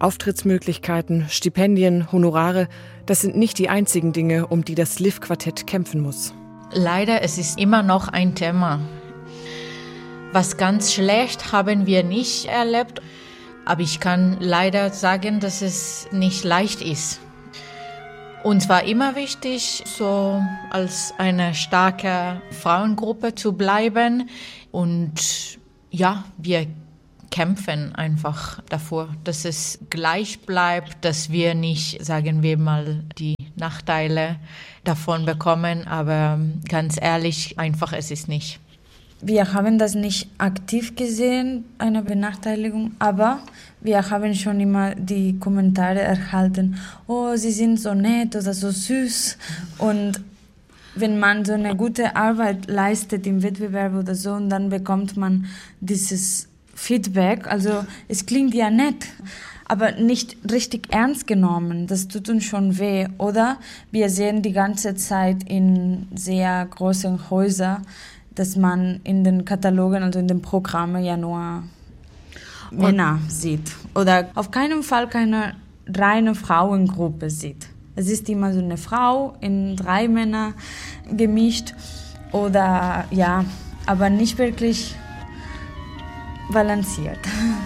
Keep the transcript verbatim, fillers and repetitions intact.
Auftrittsmöglichkeiten, Stipendien, Honorare, das sind nicht die einzigen Dinge, um die das Liv-Quartett kämpfen muss. Leider, es ist immer noch ein Thema. Was ganz schlecht haben wir nicht erlebt, aber ich kann leider sagen, dass es nicht leicht ist. Uns war immer wichtig, so als eine starke Frauengruppe zu bleiben. Und ja, wir kämpfen einfach davor, dass es gleich bleibt, dass wir nicht, sagen wir mal, die Nachteile davon bekommen. Aber ganz ehrlich, einfach es ist nicht. Wir haben das nicht aktiv gesehen, eine Benachteiligung, aber wir haben schon immer die Kommentare erhalten, oh, sie sind so nett oder so süß. Und wenn man so eine gute Arbeit leistet im Wettbewerb oder so, und dann bekommt man dieses Feedback, also es klingt ja nett, aber nicht richtig ernst genommen, das tut uns schon weh. Oder wir sehen die ganze Zeit in sehr großen Häusern, dass man in den Katalogen, also in den Programmen ja nur Männer sieht. Oder auf keinen Fall keine reine Frauengruppe sieht. Es ist immer so eine Frau in drei Männer gemischt. Oder ja, aber nicht wirklich balanciert.